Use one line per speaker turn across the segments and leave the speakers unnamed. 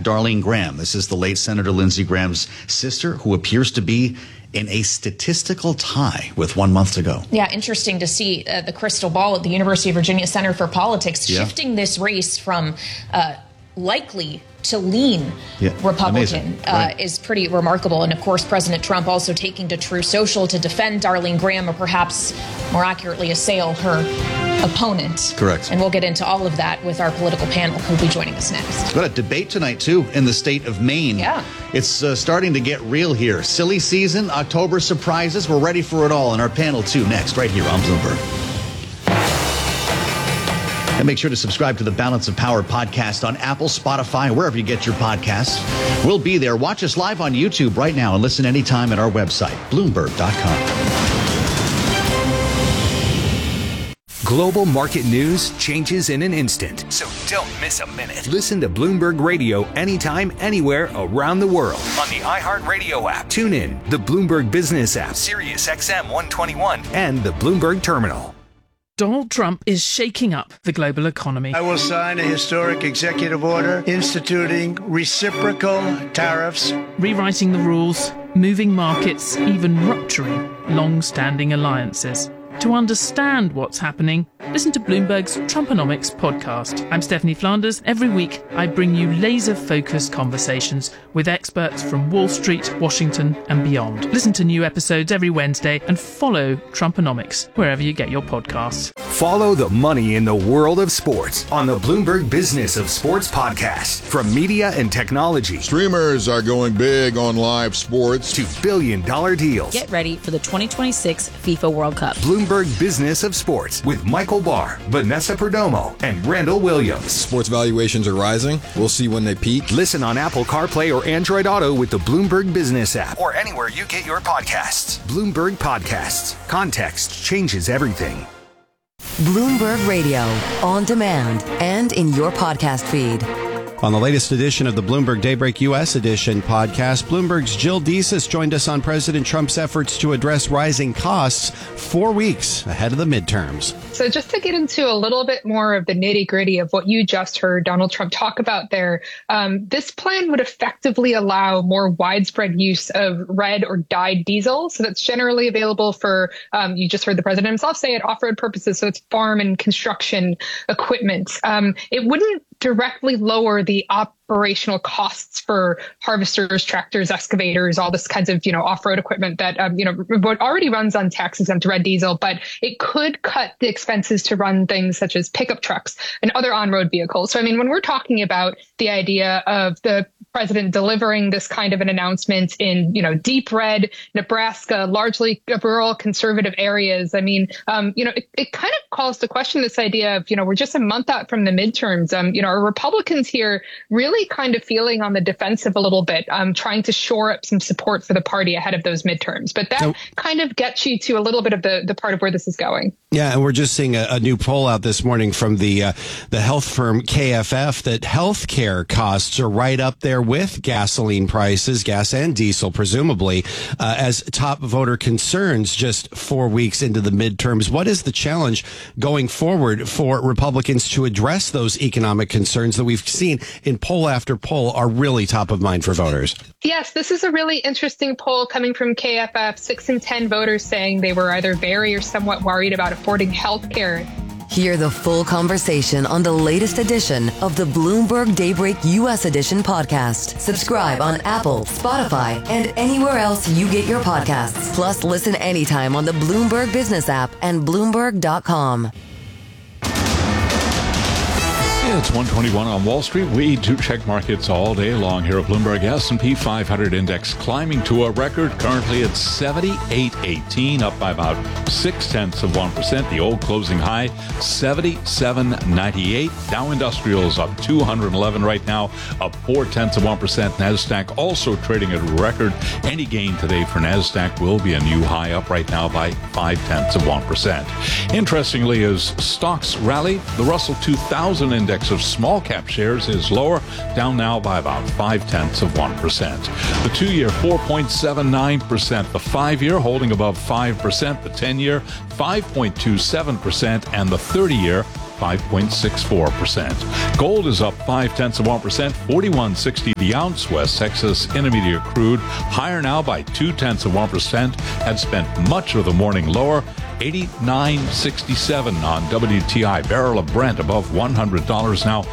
Darlene Graham. This is the late Senator Lindsey Graham's sister, who appears to be in a statistical tie with 1 month to go.
Yeah, interesting to see the crystal ball at the University of Virginia Center for Politics shifting this race from likely to lean Republican is pretty remarkable. And of course, President Trump also taking to Truth Social to defend Darlene Graham, or perhaps more accurately assail her opponent.
Correct.
And we'll get into all of that with our political panel, who'll be joining us next.
We've got a debate tonight, too, in the state of Maine.
Yeah.
It's starting to get real here. Silly season, October surprises. We're ready for it all. And our panel, too, next, right here on Bloomberg. And make sure to subscribe to the Balance of Power podcast on Apple, Spotify, wherever you get your podcasts. We'll be there. Watch us live on YouTube right now and listen anytime at our website, Bloomberg.com.
Global market news changes in an instant. So don't miss a minute. Listen to Bloomberg Radio anytime, anywhere around the world on the iHeartRadio app. Tune in, the Bloomberg Business app, Sirius XM 121, and the Bloomberg Terminal.
Donald Trump is shaking up the global economy.
I will sign a historic executive order instituting reciprocal tariffs,
rewriting the rules, moving markets, even rupturing long-standing alliances. To understand what's happening, listen to Bloomberg's Trumponomics podcast. I'm Stephanie Flanders. Every week, I bring you laser-focused conversations with experts from Wall Street, Washington, and beyond. Listen to new episodes every Wednesday and follow Trumponomics wherever you get your podcasts.
Follow the money in the world of sports on the Bloomberg Business of Sports podcast. From media and technology,
streamers are going big on live sports,
to billion-dollar deals.
Get ready for the 2026 FIFA World Cup.
Bloomberg Business of Sports with Michael Barr, Vanessa Perdomo, and Randall Williams.
Sports valuations are rising. We'll see when they peak.
Listen on Apple CarPlay or Android Auto with the Bloomberg Business app, or anywhere you get your podcasts. Bloomberg Podcasts. Context changes everything.
Bloomberg Radio, on demand and in your podcast feed.
On the latest edition of the Bloomberg Daybreak U.S. Edition podcast, Bloomberg's Jill Desis joined us on President Trump's efforts to address rising costs 4 weeks ahead of the midterms.
So just to get into a little bit more of the nitty-gritty of what you just heard Donald Trump talk about there, this plan would effectively allow more widespread use of red or dyed diesel. So that's generally available for, you just heard the president himself say it, off-road purposes. So it's farm and construction equipment. It wouldn't directly lower the operational costs for harvesters, tractors, excavators, all this kinds of, off-road equipment that, what already runs on tax-exempt red diesel, but it could cut the expenses to run things such as pickup trucks and other on-road vehicles. So, when we're talking about the idea of the president delivering this kind of an announcement in, deep red Nebraska, largely rural conservative areas, it kind of calls to question this idea of, we're just a month out from the midterms. Are Republicans here really kind of feeling on the defensive a little bit, trying to shore up some support for the party ahead of those midterms? But that kind of gets you to a little bit of the part of where this is going.
Yeah, and we're just seeing a new poll out this morning from the health firm KFF that healthcare costs are right up there with gasoline prices, gas and diesel, presumably, as top voter concerns just 4 weeks into the midterms. What is the challenge going forward for Republicans to address those economic concerns that we've seen in poll after poll are really top of mind for voters?
Yes, this is a really interesting poll coming from KFF. 6 in 10 voters saying they were either very or somewhat worried about affording health care.
Hear the full conversation on the latest edition of the Bloomberg Daybreak U.S. Edition podcast. Subscribe on Apple, Spotify, and anywhere else you get your podcasts. Plus, listen anytime on the Bloomberg Business app and Bloomberg.com.
It's 121 on Wall Street. We do check markets all day long here at Bloomberg. S&P 500 index climbing to a record. Currently at 78.18, up by about 0.6%. The old closing high, 77.98. Dow Industrials up 211 right now, up 0.4%. NASDAQ also trading at a record. Any gain today for NASDAQ will be a new high, up right now by 0.5%. Interestingly, as stocks rally, the Russell 2000 index of small cap shares is lower, down now by about 0.5%. The 2-year 4.79%, the 5-year holding above 5%, the 10-year 5.27%, and the 30-year 5.64%. Gold is up 0.5%, $41.60 the ounce. West Texas Intermediate crude higher now by 0.2%. Had spent much of the morning lower. $89.67 on WTI. Barrel of Brent above $100 now.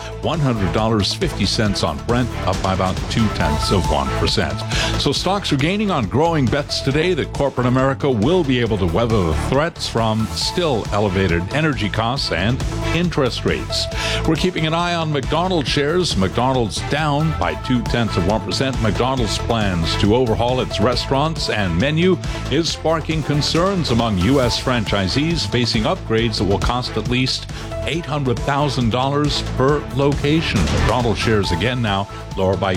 $100.50 on Brent, up by about 0.2%. So stocks are gaining on growing bets today that corporate America will be able to weather the threats from still elevated energy costs and interest rates. We're keeping an eye on McDonald's shares. McDonald's down by 0.2%. McDonald's plans to overhaul its restaurants and menu is sparking concerns among U.S. franchisees facing upgrades that will cost at least $800,000 per location. McDonald's shares again now lower by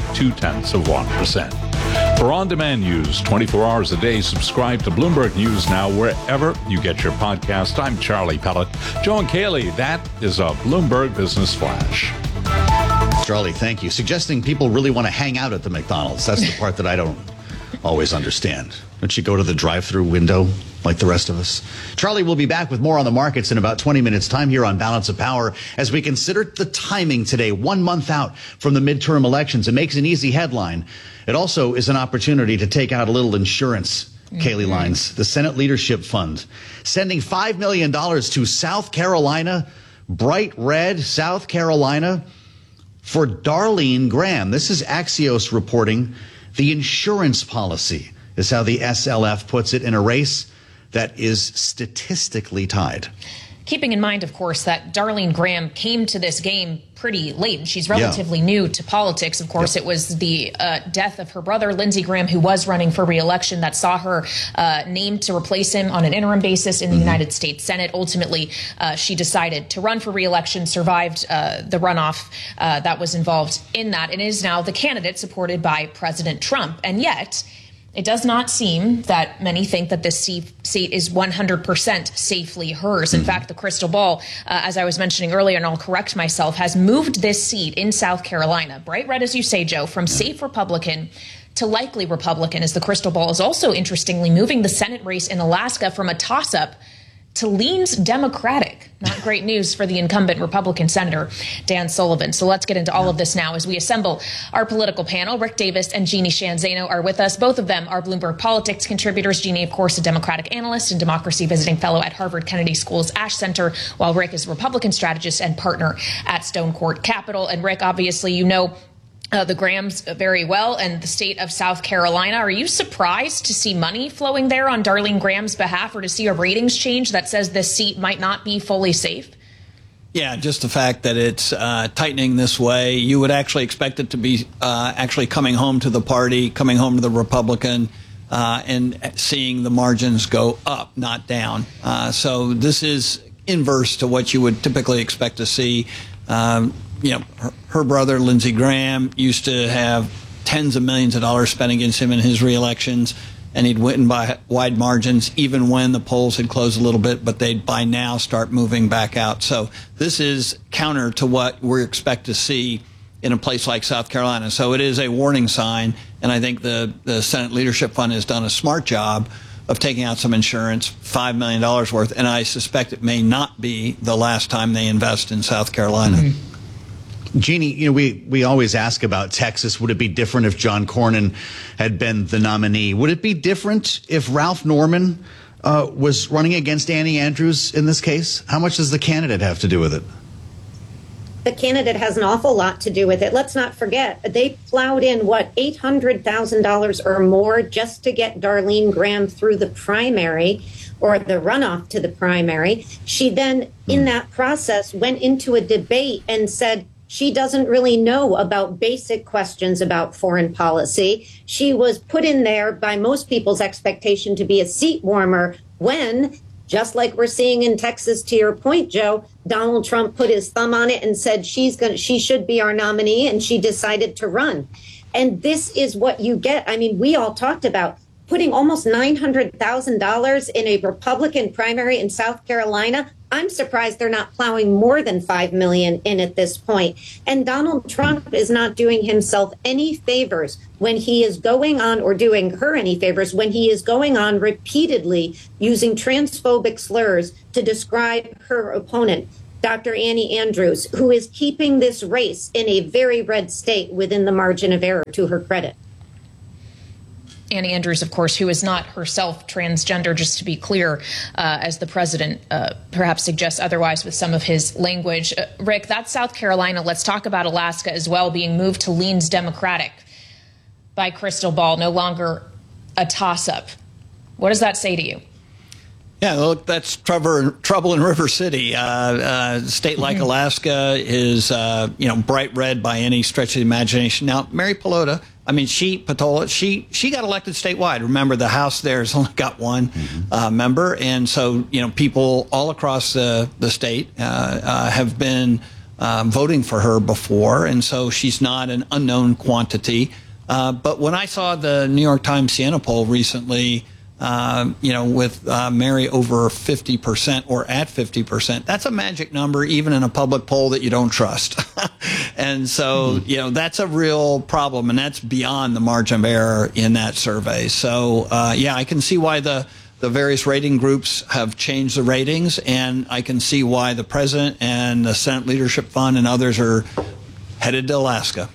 0.2%. For on-demand news 24 hours a day, subscribe to Bloomberg News Now wherever you get your podcast. I'm Charlie Pellet. Joe and Kaylee, that is a Bloomberg Business Flash.
Charlie, thank you. Suggesting people really want to hang out at the McDonald's. That's the part that I don't always understand. Don't you go to the drive-thru window like the rest of us? Charlie will be back with more on the markets in about 20 minutes time here on Balance of Power as we consider the timing today, 1 month out from the midterm elections. It makes an easy headline. It also is an opportunity to take out a little insurance. Kaylee Lines, the Senate Leadership Fund, sending $5 million to South Carolina, bright red South Carolina, for Darlene Graham. This is Axios reporting. The insurance policy is how the SLF puts it, in a race that is statistically tied.
Keeping in mind, of course, that Darlene Graham came to this game pretty late, and she's relatively new to politics. Of course, it was the death of her brother, Lindsey Graham, who was running for re-election, that saw her named to replace him on an interim basis in the United States Senate. Ultimately, she decided to run for re-election, survived the runoff that was involved in that, and is now the candidate supported by President Trump. And yet, it does not seem that many think that this seat is 100% safely hers. In fact, the crystal ball, as I was mentioning earlier, and I'll correct myself, has moved this seat in South Carolina, bright red, as you say, Joe, from safe Republican to likely Republican, as the crystal ball is also, interestingly, moving the Senate race in Alaska from a toss-up to leans Democratic. Not great news for the incumbent Republican Senator, Dan Sullivan. So let's get into all of this now as we assemble our political panel. Rick Davis and Jeannie Sheehan Zaino are with us. Both of them are Bloomberg Politics contributors. Jeannie, of course, a Democratic analyst and democracy visiting fellow at Harvard Kennedy School's Ash Center, while Rick is a Republican strategist and partner at Stone Court Capital. And Rick, obviously, you know the Grahams very well, and the state of South Carolina. Are you surprised to see money flowing there on Darlene Graham's behalf, or to see a ratings change that says this seat might not be fully safe?
Yeah, just the fact that it's tightening this way, you would actually expect it to be actually coming home to the party, coming home to the Republican, and seeing the margins go up, not down. So this is inverse to what you would typically expect to see. Her brother, Lindsey Graham, used to have tens of millions of dollars spent against him in his re-elections, and he'd win by wide margins even when the polls had closed a little bit, but they'd by now start moving back out. So this is counter to what we expect to see in a place like South Carolina. So it is a warning sign, and I think the Senate Leadership Fund has done a smart job of taking out some insurance, $5 million worth, and I suspect it may not be the last time they invest in South Carolina.
Jeannie, we always ask about Texas. Would it be different if John Cornyn had been the nominee? Would it be different if Ralph Norman was running against Annie Andrews in this case? How much does the candidate have to do with it?
The candidate has an awful lot to do with it. Let's not forget, they plowed in, $800,000 or more just to get Darlene Graham through the primary, or the runoff to the primary. She then, in that process, went into a debate and said she doesn't really know about basic questions about foreign policy. She was put in there by most people's expectation to be a seat warmer when, just like we're seeing in Texas, to your point, Joe, Donald Trump put his thumb on it and said she should be our nominee, and she decided to run. And this is what you get. I mean, we all talked about putting almost $900,000 in a Republican primary in South Carolina. I'm surprised they're not plowing more than $5 million in at this point. And Donald Trump is not doing himself any favors when he is going on, or doing her any favors, when he is going on repeatedly using transphobic slurs to describe her opponent. Dr. Annie Andrews, who is keeping this race in a very red state within the margin of error, to her credit.
Annie Andrews, of course, who is not herself transgender, just to be clear, as the president perhaps suggests otherwise with some of his language. Rick, that's South Carolina. Let's talk about Alaska as well, being moved to leans Democratic by Crystal Ball, no longer a toss-up. What does that say to you?
Yeah, look, that's trouble in River City. A state like Alaska is, bright red by any stretch of the imagination. Now, Mary Peltola, she got elected statewide. Remember, the House there has only got one member, and so people all across the state have been voting for her before, and so she's not an unknown quantity. But when I saw the New York Times Siena poll recently, with Mary over 50% or at 50%, that's a magic number, even in a public poll that you don't trust. And so, that's a real problem, and that's beyond the margin of error in that survey. So, I can see why the various rating groups have changed the ratings, and I can see why the president and the Senate Leadership Fund and others are headed to Alaska.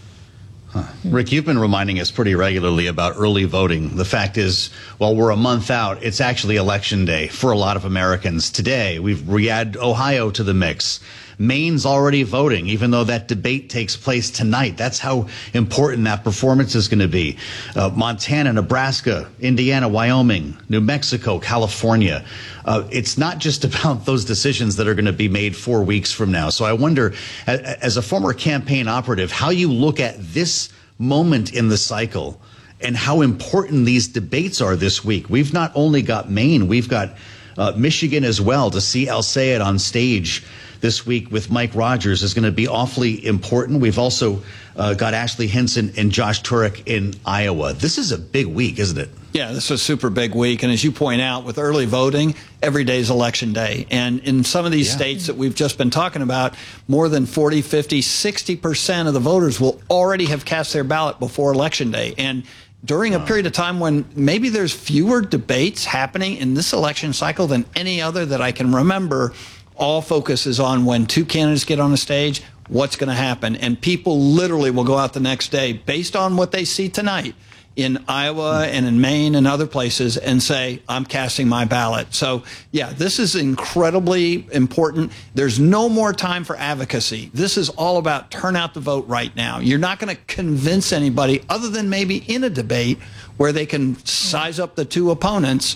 Rick, you've been reminding us pretty regularly about early voting. The fact is, while we're a month out, it's actually Election Day for a lot of Americans. Today, we add Ohio to the mix. Maine's already voting, even though that debate takes place tonight. That's how important that performance is going to be. Montana, Nebraska, Indiana, Wyoming, New Mexico, California. It's not just about those decisions that are going to be made 4 weeks from now. So I wonder, as a former campaign operative, how you look at this moment in the cycle and how important these debates are this week. We've not only got Maine, we've got Michigan as well. To see El Sayed on stage this week with Mike Rogers is going to be awfully important. We've also got Ashley Hinson and Josh Turek in Iowa. This is a big week, isn't it?
Yeah, this is a super big week. And as you point out, with early voting, every day is Election Day. And in some of these states that we've just been talking about, more than 40, 50, 60% of the voters will already have cast their ballot before Election Day. And during a period of time when maybe there's fewer debates happening in this election cycle than any other that I can remember, all focus is on when two candidates get on the stage, what's going to happen. And people literally will go out the next day based on what they see tonight in Iowa and in Maine and other places and say, I'm casting my ballot. So, yeah, this is incredibly important. There's no more time for advocacy. This is all about turn out the vote right now. You're not going to convince anybody other than maybe in a debate where they can size up the two opponents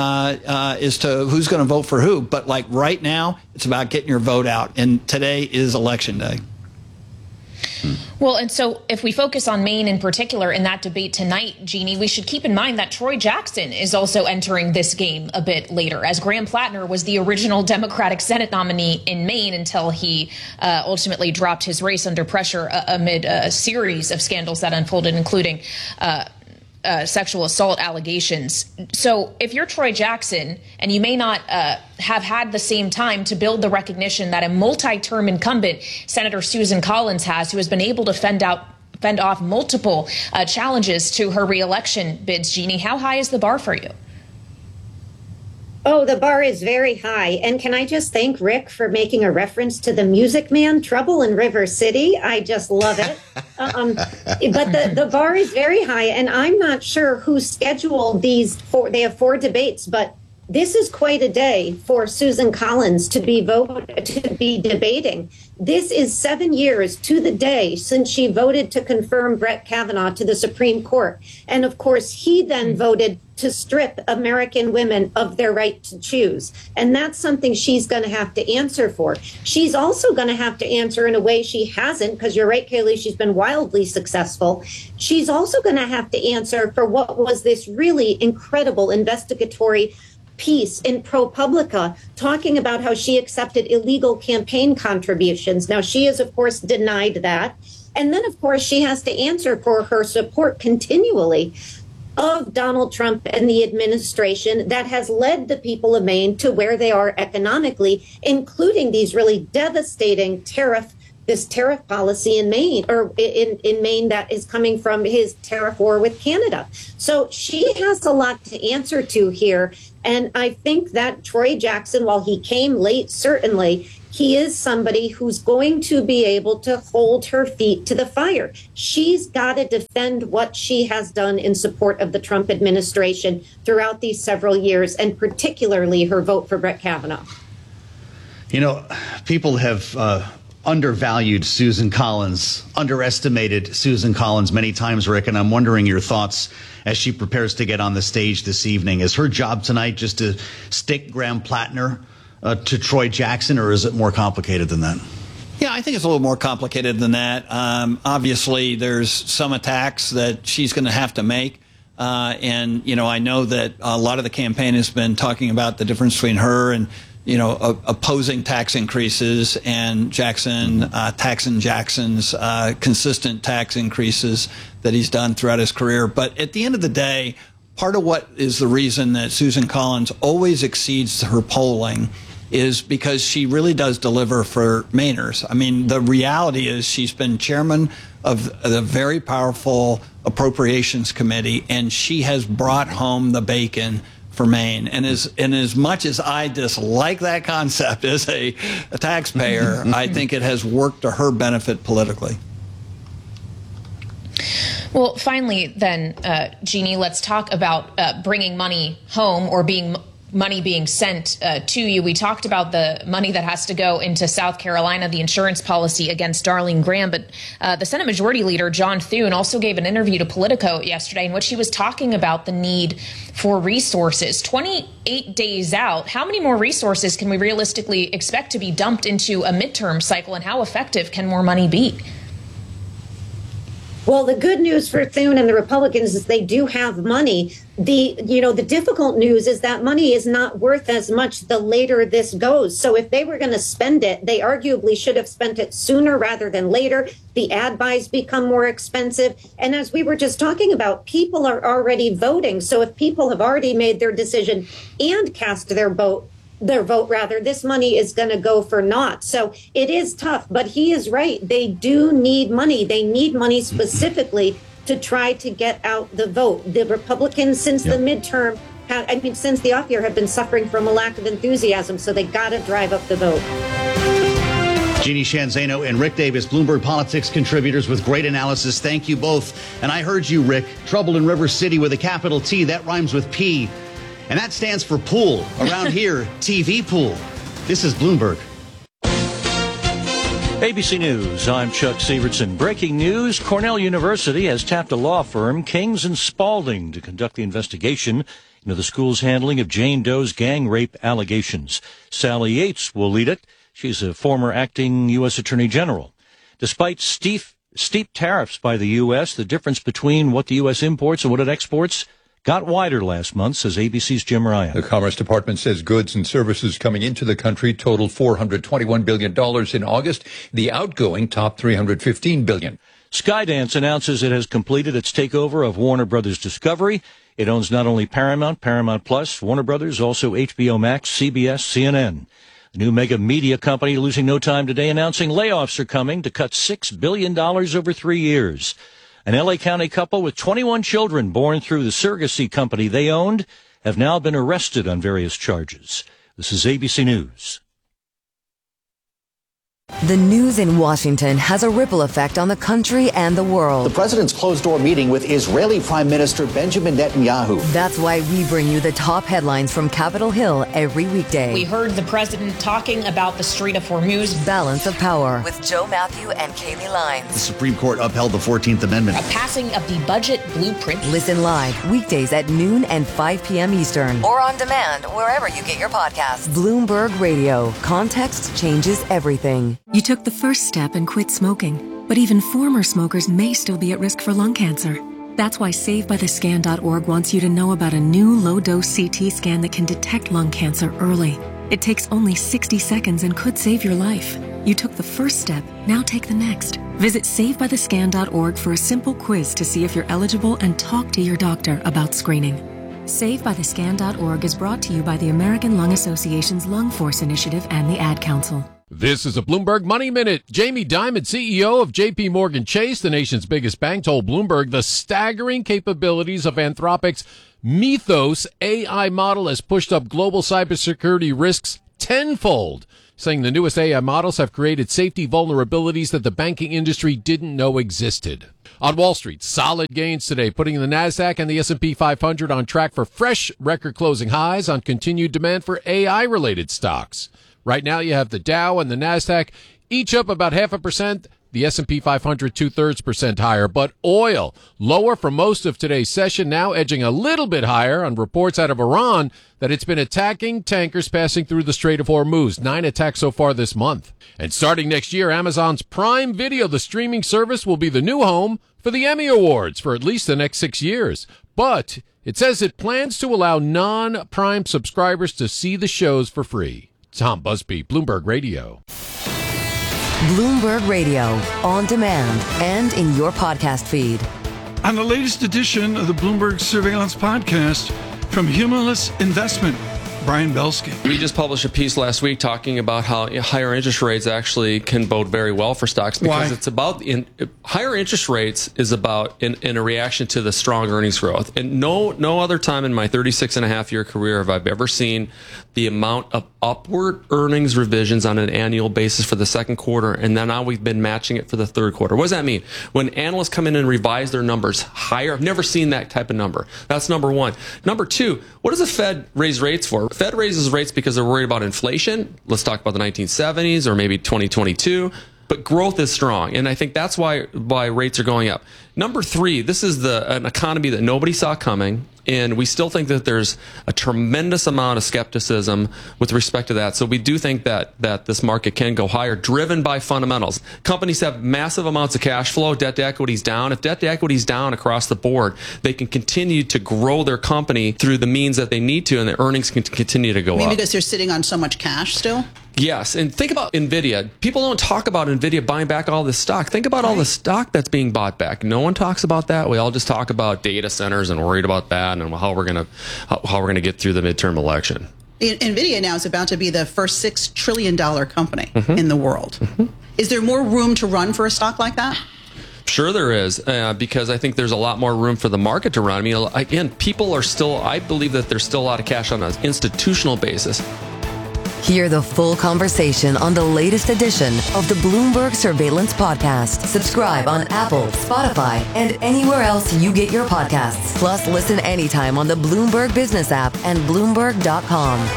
as to who's going to vote for who. But like right now, it's about getting your vote out. And today is Election Day.
Well, and so if we focus on Maine in particular in that debate tonight, Jeannie, we should keep in mind that Troy Jackson is also entering this game a bit later, as Graham Plattner was the original Democratic Senate nominee in Maine until he ultimately dropped his race under pressure amid a series of scandals that unfolded, including sexual assault allegations. So if you're Troy Jackson and you may not have had the same time to build the recognition that a multi-term incumbent, Senator Susan Collins, has, who has been able to fend off multiple challenges to her reelection bids, Jeannie, how high is the bar for you?
Oh, the bar is very high. And can I just thank Rick for making a reference to the Music Man, Trouble in River City? I just love it. But the bar is very high. And I'm not sure who scheduled these. They have 4 debates, but this is quite a day for Susan Collins to be debating. This is 7 years to the day since she voted to confirm Brett Kavanaugh to the Supreme Court. And of course, he then voted to strip American women of their right to choose. And that's something she's going to have to answer for. She's also going to have to answer in a way she hasn't, because you're right, Kaylee, she's been wildly successful. She's also going to have to answer for what was this really incredible investigatory piece in ProPublica talking about how she accepted illegal campaign contributions. Now, she has, of course, denied that. And then, of course, she has to answer for her support continually of Donald Trump and the administration that has led the people of Maine to where they are economically, including these really devastating tariff policy in Maine, or in Maine, that is coming from his tariff war with Canada. So she has a lot to answer to here. And I think that Troy Jackson, while he came late, certainly, he is somebody who's going to be able to hold her feet to the fire. She's got to defend what she has done in support of the Trump administration throughout these several years, and particularly her vote for Brett Kavanaugh.
You know, people have undervalued Susan Collins, underestimated Susan Collins many times, Rick, and I'm wondering your thoughts as she prepares to get on the stage this evening. Is her job tonight just to stick Graham Plattner to Troy Jackson, or is it more complicated than that?
Yeah, I think it's a little more complicated than that. Obviously, there's some attacks that she's going to have to make. And, you know, I know that a lot of the campaign has been talking about the difference between her and, you know, opposing tax increases and Jackson's consistent tax increases that he's done throughout his career. But at the end of the day, part of what is the reason that Susan Collins always exceeds her polling is because she really does deliver for Mainers. I mean, the reality is she's been chairman of the very powerful Appropriations Committee, and she has brought home the bacon for Maine. And as much as I dislike that concept as a taxpayer, I think it has worked to her benefit politically.
Well, finally, then, Jeannie, let's talk about bringing money home, or money being sent to you. We talked about the money that has to go into South Carolina, the insurance policy against Darlene Graham. But the Senate Majority Leader, John Thune, also gave an interview to Politico yesterday in which he was talking about the need for resources. 28 days out, how many more resources can we realistically expect to be dumped into a midterm cycle, and how effective can more money be?
Well, the good news for Thune and the Republicans is they do have money. The difficult news is that money is not worth as much the later this goes. So if they were going to spend it, they arguably should have spent it sooner rather than later. The ad buys become more expensive. And as we were just talking about, people are already voting. So if people have already made their decision and cast their vote, this money is going to go for naught. So it is tough, but he is right. They do need money. They need money specifically to try to get out the vote. The Republicans, since the midterm, since the off year, have been suffering from a lack of enthusiasm. So they got to drive up the vote.
Jeannie Sheehan Zaino and Rick Davis, Bloomberg Politics contributors with great analysis. Thank you both. And I heard you, Rick. Trouble in River City with a capital T. That rhymes with P. And that stands for pool. Around here, TV pool. This is Bloomberg.
ABC News, I'm Chuck Sievertson. Breaking news, Cornell University has tapped a law firm, Kings and Spalding, to conduct the investigation into the school's handling of Jane Doe's gang rape allegations. Sally Yates will lead it. She's a former acting U.S. Attorney General. Despite steep tariffs by the U.S., the difference between what the U.S. imports and what it exports got wider last month, says ABC's Jim Ryan.
The Commerce Department says goods and services coming into the country totaled $421 billion in August. The outgoing topped $315 billion.
Skydance announces it has completed its takeover of Warner Brothers Discovery. It owns not only Paramount, Paramount Plus, Warner Brothers, also HBO Max, CBS, CNN. The new mega media company losing no time today, announcing layoffs are coming to cut $6 billion over 3 years. An L.A. County couple with 21 children born through the surrogacy company they owned have now been arrested on various charges. This is ABC News.
The news in Washington has a ripple effect on the country and the world.
The president's closed-door meeting with Israeli Prime Minister Benjamin Netanyahu.
That's why we bring you the top headlines from Capitol Hill every weekday.
We heard the president talking about the Strait of Hormuz.
Balance of Power with Joe Matthew and Kaylee Lyons.
The Supreme Court upheld the 14th Amendment.
A passing of the budget blueprint.
Listen live weekdays at noon and 5 p.m. Eastern. Or on demand wherever you get your podcasts. Bloomberg Radio. Context changes everything.
You took the first step and quit smoking, but even former smokers may still be at risk for lung cancer. That's why SaveByTheScan.org wants you to know about a new low-dose CT scan that can detect lung cancer early. It takes only 60 seconds and could save your life. You took the first step, now take the next. Visit SaveByTheScan.org for a simple quiz to see if you're eligible and talk to your doctor about screening. SaveByTheScan.org is brought to you by the American Lung Association's Lung Force Initiative and the Ad Council.
This is a Bloomberg Money Minute. Jamie Dimon, CEO of J.P. Morgan Chase, the nation's biggest bank, told Bloomberg the staggering capabilities of Anthropic's Mythos AI model has pushed up global cybersecurity risks tenfold. saying the newest AI models have created safety vulnerabilities that the banking industry didn't know existed. On Wall Street, solid gains today, putting the Nasdaq and the S&P 500 on track for fresh record-closing highs on continued demand for AI-related stocks. Right now, you have the Dow and the Nasdaq each up about 0.5%. The S&P 500 2/3% higher, but oil lower for most of today's session, now edging a little bit higher on reports out of Iran that it's been attacking tankers passing through the Strait of Hormuz. 9 attacks so far this month. And starting next year, Amazon's Prime Video, the streaming service, will be the new home for the Emmy Awards for at least the next 6 years. But it says it plans to allow non-Prime subscribers to see the shows for free. Tom Busby, Bloomberg Radio.
Bloomberg Radio, on demand and in your podcast feed.
On the latest edition of the Bloomberg Surveillance Podcast from Humulus Investment, Brian Belsky.
We just published a piece last week talking about how higher interest rates actually can bode very well for stocks because it's about higher interest rates is about in a reaction to the strong earnings growth. And no other time in my 36-and-a-half-year career have I ever seen the amount of upward earnings revisions on an annual basis for the second quarter, and then now we've been matching it for the third quarter. What does that mean? When analysts come in and revise their numbers higher, I've never seen that type of number. That's number one. Number two, what does the Fed raise rates for? Fed raises rates because they're worried about inflation. Let's talk about the 1970s or maybe 2022. But growth is strong, and I think that's why rates are going up. Number three, this is an economy that nobody saw coming, and we still think that there's a tremendous amount of skepticism with respect to that. So we do think that this market can go higher, driven by fundamentals. Companies have massive amounts of cash flow. Debt to equity is down. If debt to equity is down across the board, they can continue to grow their company through the means that they need to, and the earnings can continue to go up.
Maybe because they're sitting on so much cash still?
Yes, and think about NVIDIA. People don't talk about NVIDIA buying back all this stock. Think about all the stock that's being bought back. No one talks about that. We all just talk about data centers and worried about that and how we're gonna get through the midterm election.
NVIDIA now is about to be the first $6 trillion company in the world. Is there more room to run for a stock like that?
Sure there is, because I think there's a lot more room for the market to run. I mean, again, I believe that there's still a lot of cash on an institutional basis.
Hear the full conversation on the latest edition of the Bloomberg Surveillance Podcast. Subscribe on Apple, Spotify, and anywhere else you get your podcasts. Plus, listen anytime on the Bloomberg Business app and Bloomberg.com.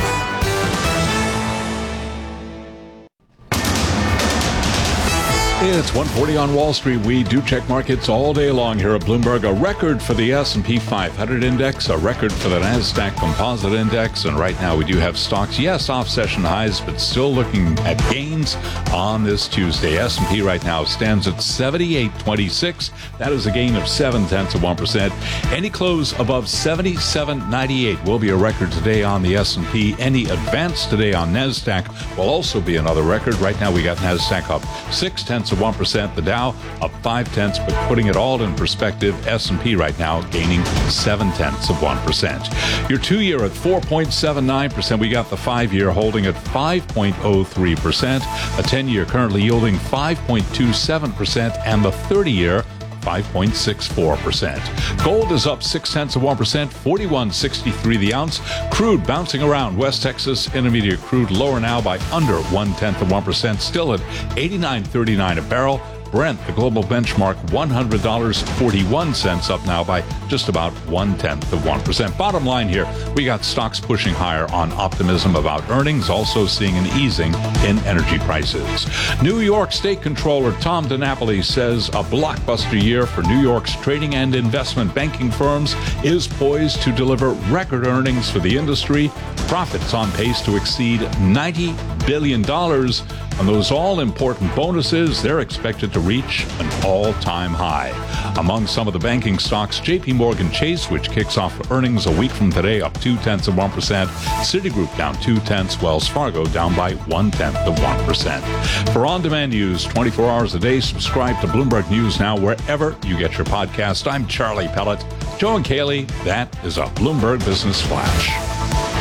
It's 1:40 on Wall Street. We do check markets all day long here at Bloomberg. A record for the S&P 500 index, a record for the Nasdaq Composite Index, and right now we do have stocks, yes, off session highs, but still looking at gains on this Tuesday. S&P right now stands at 78.26. That is a gain of 0.7%. Any close above 77.98 will be a record today on the S&P. Any advance today on Nasdaq will also be another record. Right now we got Nasdaq up 0.6%. The Dow up 0.5, but putting it all in perspective, S&P right now gaining 0.7%. Your 2-year at 4.79%. We got the 5-year holding at 5.03%. A 10-year currently yielding 5.27%, and the 30-year 5.64%. Gold is up 0.6%, $41.63 the ounce. Crude bouncing around. West Texas Intermediate crude lower now by under 0.1%, still at $89.39 a barrel. Brent, the global benchmark, $100.41, up now by just about 0.1%. Bottom line here, we got stocks pushing higher on optimism about earnings, also seeing an easing in energy prices. New York State Controller Tom DiNapoli says a blockbuster year for New York's trading and investment banking firms is poised to deliver record earnings for the industry. Profits on pace to exceed $90 billion. And those all-important bonuses, they're expected to reach an all-time high. Among some of the banking stocks, J.P. Morgan Chase, which kicks off earnings a week from today, up 0.2%. Citigroup down 0.2. Wells Fargo down by 0.1%. For on-demand news 24 hours a day, subscribe to Bloomberg News Now wherever you get your podcast. I'm Charlie Pellet. Joe and Kaylee, that is a Bloomberg Business Flash.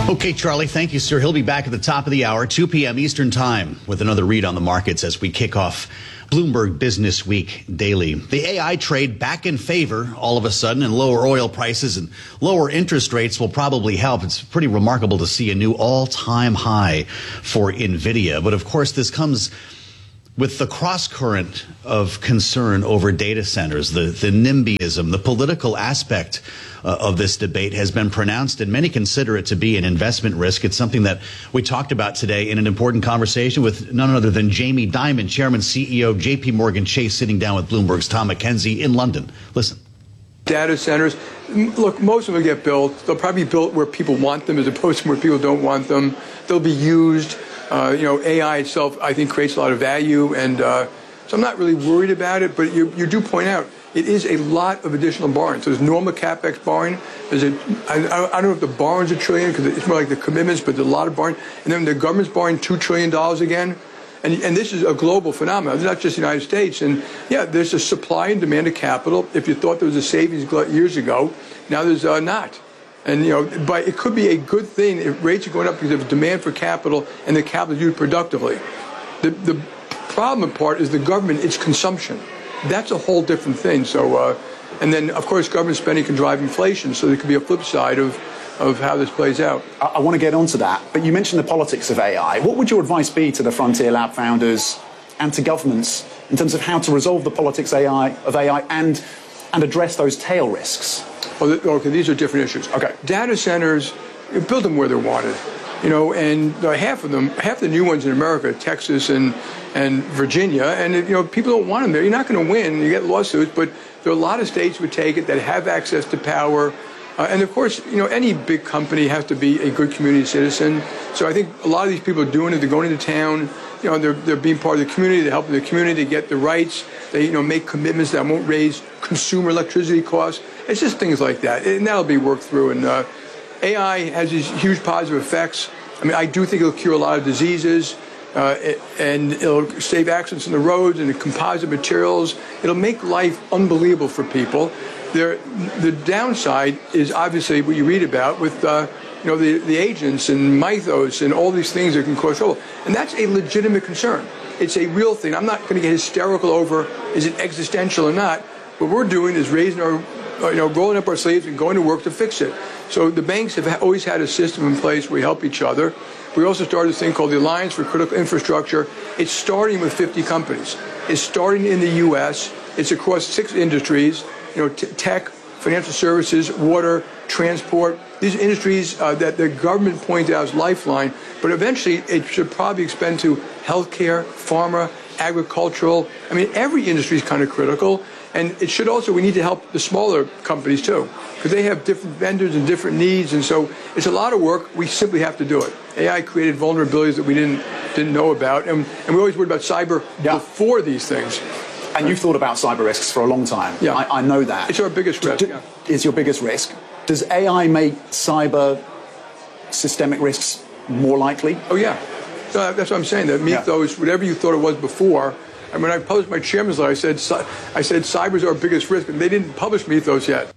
Okay, Charlie, thank you, sir. He'll be back at the top of the hour, 2 p.m. Eastern Time, with another read on the markets as we kick off Bloomberg Business Week Daily. The AI trade back in favor all of a sudden, and lower oil prices and lower interest rates will probably help. It's pretty remarkable to see a new all-time high for NVIDIA. But of course, this comes with the cross-current of concern over data centers, the NIMBYism, the political aspect of this debate has been pronounced, and many consider it to be an investment risk. It's something that we talked about today in an important conversation with none other than Jamie Dimon, Chairman, CEO of JP Morgan Chase, sitting down with Bloomberg's Tom McKenzie in London. Listen.
Data centers, look, most of them get built. They'll probably be built where people want them as opposed to where people don't want them. They'll be used. AI itself, I think, creates a lot of value, and so I'm not really worried about it. But you do point out it is a lot of additional borrowing. So there's normal capex borrowing. I don't know if the borrowing's $1 trillion because it's more like the commitments, but there's a lot of borrowing. And then the government's borrowing $2 trillion again. And this is a global phenomenon. It's not just the United States. And yeah, there's a supply and demand of capital. If you thought there was a savings years ago, now there's not. And, but it could be a good thing if rates are going up because of demand for capital and the capital is used productively. The problem part is the government, it's consumption. That's a whole different thing. So, and then, of course, government spending can drive inflation. So there could be a flip side of how this plays out.
I want to get onto that. But you mentioned the politics of AI. What would your advice be to the Frontier Lab founders and to governments in terms of how to resolve the politics of AI and address those tail risks?
Okay, these are different issues. Okay, data centers, build them where they're wanted, and half the new ones in America, Texas and Virginia, and people don't want them there. You're not going to win. You get lawsuits, but there are a lot of states would take it that have access to power, and of course, any big company has to be a good community citizen. So I think a lot of these people are doing it. They're going into town. They're being part of the community. They're helping the community to get the rights. They make commitments that won't raise consumer electricity costs. It's just things like that, and that'll be worked through. And AI has these huge positive effects. I mean, I do think it'll cure a lot of diseases, and it'll save accidents on the roads and the composite materials. It'll make life unbelievable for people. The downside is obviously what you read about with the agents and Mythos and all these things that can cause trouble, and that's a legitimate concern. It's a real thing. I'm not going to get hysterical over is it existential or not. What we're doing is raising our rolling up our sleeves and going to work to fix it. So the banks have always had a system in place where we help each other. We also started this thing called the Alliance for Critical Infrastructure. It's starting with 50 companies. It's starting in the U.S. It's across 6 industries, tech, financial services, water, transport. These are industries that the government points out as lifeline, but eventually it should probably expand to healthcare, pharma, agricultural. I mean, every industry is kind of critical. And it should also, we need to help the smaller companies too, because they have different vendors and different needs. And so it's a lot of work. We simply have to do it. AI created vulnerabilities that we didn't know about. And we always worried about cyber before these things.
And you've thought about cyber risks for a long time. Yeah. I know that.
It's our biggest risk.
It's your biggest risk. Does AI make cyber systemic risks more likely?
Oh, yeah. So that's what I'm saying. That Mythos, whatever you thought it was before. And when I published my chairman's letter, I said cyber's our biggest risk, and they didn't publish Mythos yet.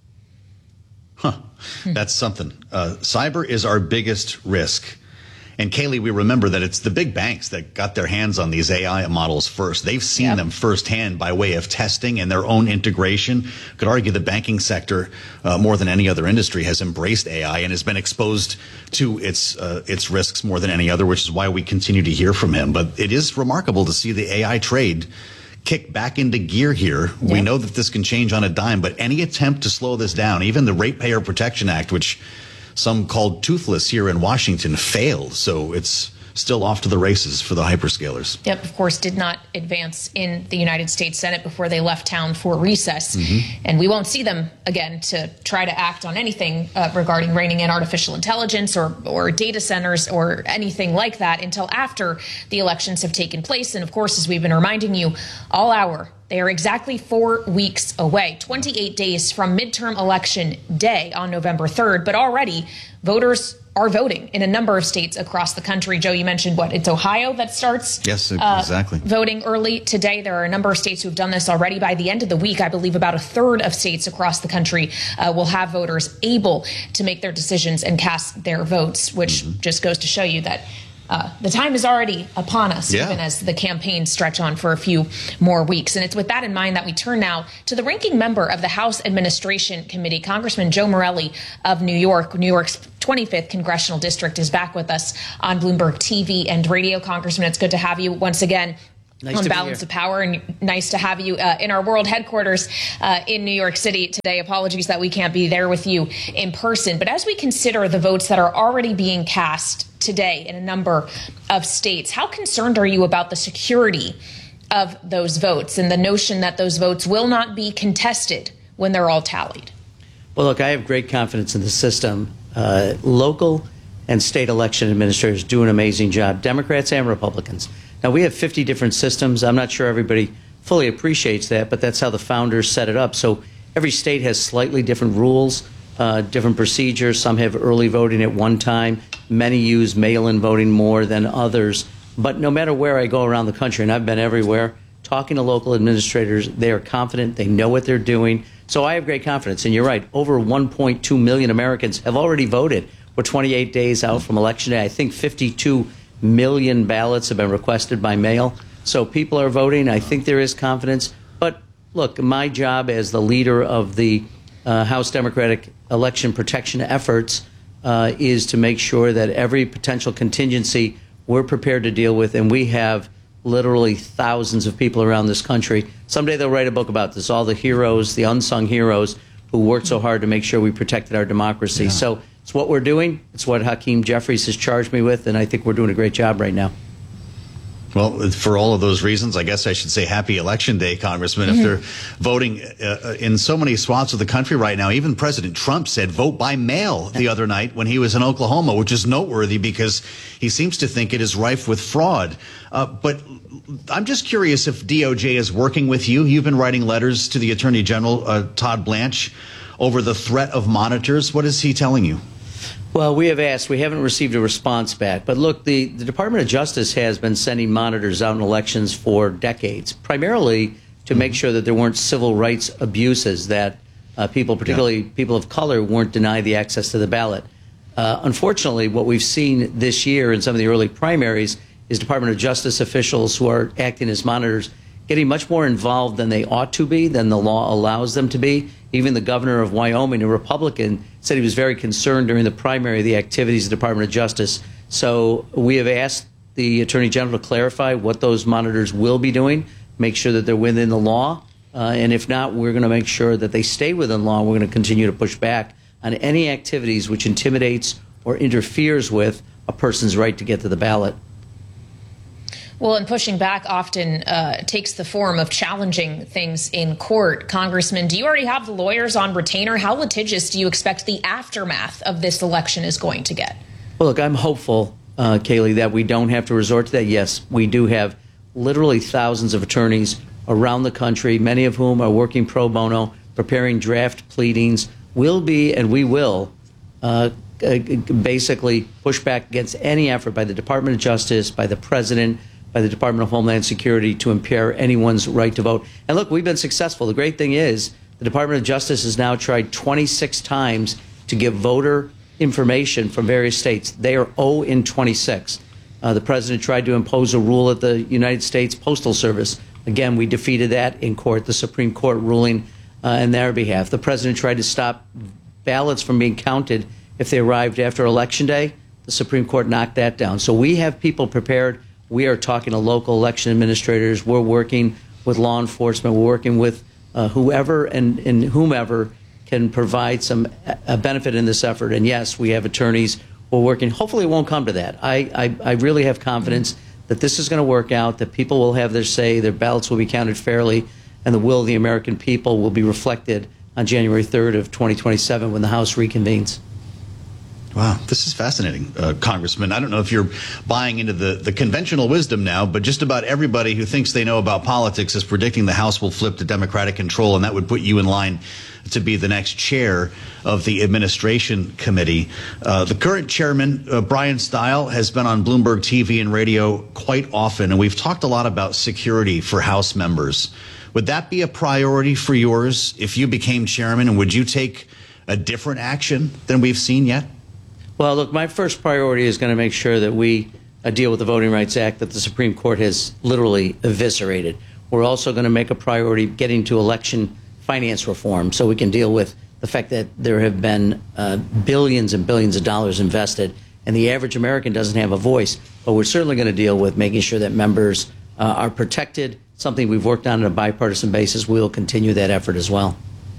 That's something. Cyber is our biggest risk. And Kaylee, we remember that it's the big banks that got their hands on these AI models first. They've seen them firsthand by way of testing and their own integration. Could argue the banking sector, more than any other industry, has embraced AI and has been exposed to its risks more than any other, which is why we continue to hear from him. But it is remarkable to see the AI trade kick back into gear here. Yeah. We know that this can change on a dime, but any attempt to slow this down, even the Ratepayer Protection Act, which some called toothless here in Washington, failed. So it's still off to the races for the hyperscalers.
Yep, of course, did not advance in the United States Senate before they left town for recess. And we won't see them again to try to act on anything regarding reining in artificial intelligence or data centers or anything like that until after the elections have taken place. And of course, as we've been reminding you all hour, they are exactly 4 weeks away, 28 days from midterm election day on November 3rd. But already voters are voting in a number of states across the country. Joe, you mentioned it's Ohio that starts
exactly.
Voting early today. There are a number of states who have done this already. By the end of the week, I believe about a third of states across the country will have voters able to make their decisions and cast their votes, which just goes to show you that the time is already upon us, even as the campaigns stretch on for a few more weeks. And it's with that in mind that we turn now to the ranking member of the House Administration Committee, Congressman Joe Morelle of New York. New York's 25th Congressional District is back with us on Bloomberg TV and radio. Congressman, it's good to have you once again.
Nice
on Balance of Power, and nice to have you in our world headquarters in New York City today. Apologies that we can't be there with you in person. But as we consider the votes that are already being cast today in a number of states, how concerned are you about the security of those votes and the notion that those votes will not be contested when they're all tallied?
Well, look, I have great confidence in the system. Local and state election administrators do an amazing job, Democrats and Republicans. Now, we have 50 different systems. I'm not sure everybody fully appreciates that, but that's how the founders set it up. So every state has slightly different rules, different procedures. Some have early voting at one time. Many use mail-in voting more than others. But no matter where I go around the country, and I've been everywhere, talking to local administrators, they are confident. They know what they're doing. So I have great confidence. And you're right, over 1.2 million Americans have already voted. We're 28 days out from Election Day. I think 52 million ballots have been requested by mail. So people are voting. I think there is confidence. But look, my job as the leader of the House Democratic election protection efforts is to make sure that every potential contingency we're prepared to deal with. And we have literally thousands of people around this country. Someday they'll write a book about this, all the heroes, the unsung heroes who worked so hard to make sure we protected our democracy. Yeah. So it's what we're doing. It's what Hakeem Jeffries has charged me with, and I think we're doing a great job right now.
Well, for all of those reasons, I guess I should say happy Election Day, Congressman. If they're voting in so many swaths of the country right now, even President Trump said vote by mail the other night when he was in Oklahoma, which is noteworthy because he seems to think it is rife with fraud. But I'm just curious if DOJ is working with you. You've been writing letters to the Attorney General, Todd Blanche, over the threat of monitors. What is he telling you?
Well, we have asked. We haven't received a response back. But look, the Department of Justice has been sending monitors out in elections for decades, primarily to make sure that there weren't civil rights abuses, that people, particularly people of color, weren't denied the access to the ballot. Unfortunately, what we've seen this year in some of the early primaries is Department of Justice officials who are acting as monitors getting much more involved than they ought to be, than the law allows them to be. Even the governor of Wyoming, a Republican, said he was very concerned during the primary of the activities of the Department of Justice. So we have asked the Attorney General to clarify what those monitors will be doing, make sure that they're within the law. And if not, we're going to make sure that they stay within law. We're going to continue to push back on any activities which intimidates or interferes with a person's right to get to the ballot.
Well, and pushing back often takes the form of challenging things in court. Congressman, do you already have the lawyers on retainer? How litigious do you expect the aftermath of this election is going to get?
Well, look, I'm hopeful, Kayleigh, that we don't have to resort to that. Yes, we do have literally thousands of attorneys around the country, many of whom are working pro bono, preparing draft pleadings. Will be, and we will, basically push back against any effort by the Department of Justice, by the President, by the Department of Homeland Security to impair anyone's right to vote. And look, we've been successful. The great thing is the Department of Justice has now tried 26 times to give voter information from various states. They are 0 in 26. The President tried to impose a rule at the United States Postal Service. Again, we defeated that in court, the Supreme Court ruling on their behalf. The President tried to stop ballots from being counted if they arrived after Election Day. The Supreme Court knocked that down. So we have people prepared. We are talking to local election administrators. We're working with law enforcement. We're working with whoever and whomever can provide some benefit in this effort. And yes, we have attorneys. We're working. Hopefully it won't come to that. I really have confidence that this is going to work out, that people will have their say, their ballots will be counted fairly, and the will of the American people will be reflected on January 3rd of 2027 when the House reconvenes.
Wow, this is fascinating, Congressman. I don't know if you're buying into the conventional wisdom now, but just about everybody who thinks they know about politics is predicting the House will flip to Democratic control, and that would put you in line to be the next chair of the administration committee. The current chairman, Brian Stile, has been on Bloomberg TV and radio quite often, and we've talked a lot about security for House members. Would that be a priority for yours if you became chairman, and would you take a different action than we've seen yet?
Well, look, my first priority is going to make sure that we deal with the Voting Rights Act that the Supreme Court has literally eviscerated. We're also going to make a priority getting to election finance reform so we can deal with the fact that there have been billions and billions of dollars invested, and the average American doesn't have a voice. But we're certainly going to deal with making sure that members are protected, something we've worked on a bipartisan basis. We'll continue that effort as well.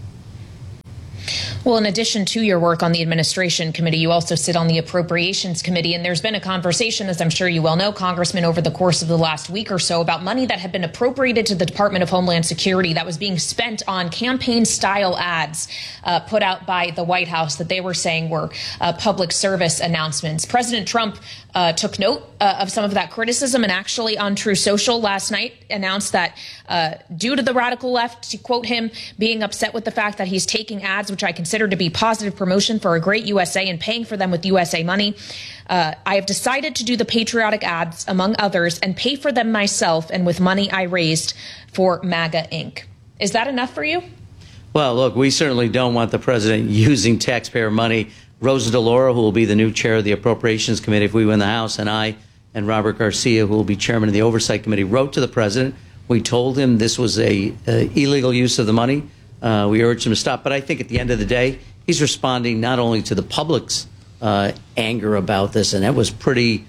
Well, in addition to your work on the Administration Committee, you also sit on the Appropriations Committee, and there's been a conversation, as I'm sure you well know, Congressman, over the course of the last week or so about money that had been appropriated to the Department of Homeland Security that was being spent on campaign-style ads put out by the White House that they were saying were public service announcements. President Trump took note of some of that criticism and actually on True Social last night announced that due to the radical left, to quote him, being upset with the fact that he's taking ads, which I consider to be positive promotion for a great USA and paying for them with USA money, I have decided to do the patriotic ads, among others, and pay for them myself and with money I raised for MAGA Inc. Is that enough for you?
Well, look, we certainly don't want the president using taxpayer money. Rosa DeLauro, who will be the new chair of the Appropriations Committee if we win the House, and I and Robert Garcia, who will be chairman of the Oversight Committee, wrote to the president. We told him this was a illegal use of the money. We urged him to stop. But I think at the end of the day, he's responding not only to the public's anger about this, and that was pretty